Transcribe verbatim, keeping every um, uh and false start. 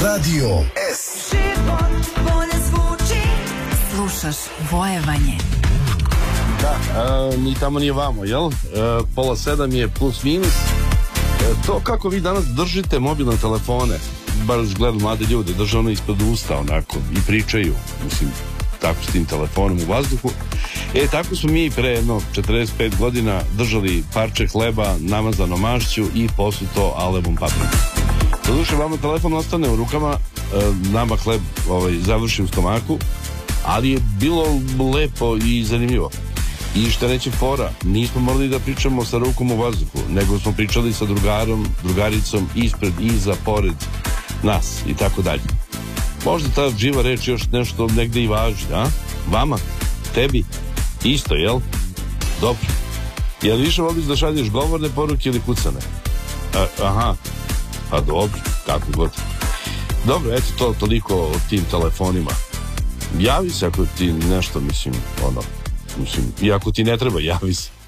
Radio S. Život bolje zvuči. Slušaš Vojevanje. Da, a, ni tamo nije vamo, jel? A, pola sedam je plus minus. E, to kako vi danas držite mobilne telefone, bar gledam mlade ljude, drže ono ispod usta onako i pričaju, mislim, tako s tim telefonom u vazduhu. E, tako smo mi pre jedno četrdeset pet godina držali parče hleba namazano mašću i posuto alevom paprikom. Doduše, vama telefon ostane u rukama, nama hleb ovaj, završi u stomaku, ali je bilo lepo i zanimljivo. I što reće fora, nismo morali da pričamo sa rukom u vazduhu, nego smo pričali sa drugarom, drugaricom, ispred, iza, pored nas i tako dalje. Možda ta živa reč još nešto negde i važi, a? Vama? Tebi? Isto, jel? Dobro. Jel više voliš da šalješ govorne poruke ili kucane? A, aha. Pa dobro, kako god. Dobro, eto to toliko o tim telefonima. Javi se ako ti nešto, mislim, ono, mislim, i ako ti ne treba, javi se.